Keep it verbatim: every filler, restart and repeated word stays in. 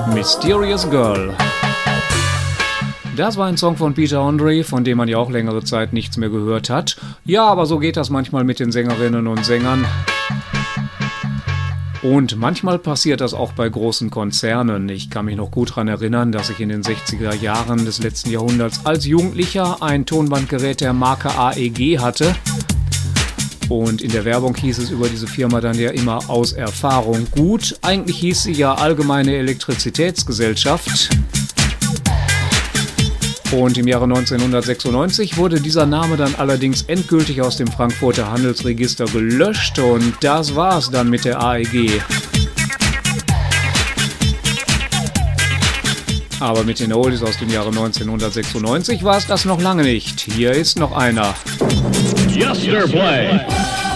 Mysterious Girl. Das war ein Song von Peter Andre, von dem man ja auch längere Zeit nichts mehr gehört hat. Ja, aber so geht das manchmal mit den Sängerinnen und Sängern. Und manchmal passiert das auch bei großen Konzernen. Ich kann mich noch gut daran erinnern, dass ich in den sechziger Jahren des letzten Jahrhunderts als Jugendlicher ein Tonbandgerät der Marke A E G hatte. Und in der Werbung hieß es über diese Firma dann ja immer aus Erfahrung. Gut, eigentlich hieß sie ja Allgemeine Elektrizitätsgesellschaft. Und im Jahre neunzehnhundertsechsundneunzig wurde dieser Name dann allerdings endgültig aus dem Frankfurter Handelsregister gelöscht und das war's dann mit der A E G. Aber mit den Oldies aus dem Jahre neunzehnhundertsechsundneunzig war es das noch lange nicht. Hier ist noch einer. Yesterplay.